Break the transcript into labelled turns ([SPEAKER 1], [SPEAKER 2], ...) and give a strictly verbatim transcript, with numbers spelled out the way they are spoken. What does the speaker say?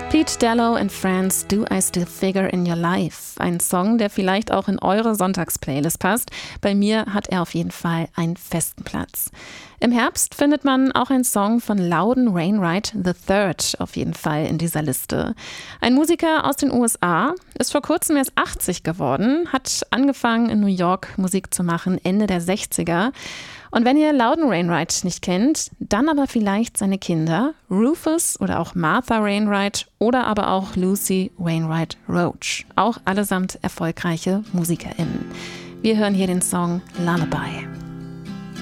[SPEAKER 1] Pete Dello and Friends, Do I Still Figure in Your Life? Ein Song, der vielleicht auch in eure Sonntagsplaylist passt. Bei mir hat er auf jeden Fall einen festen Platz. Im Herbst findet man auch einen Song von Loudon Wainwright the Third auf jeden Fall in dieser Liste. Ein Musiker aus den U S A, ist vor kurzem erst achtzig geworden, hat angefangen in New York Musik zu machen, Ende der sechziger. Und wenn ihr Loudon Wainwright nicht kennt, dann aber vielleicht seine Kinder, Rufus oder auch Martha Wainwright oder aber auch Lucy Wainwright Roach. Auch allesamt erfolgreiche MusikerInnen. Wir hören hier den Song Lullaby.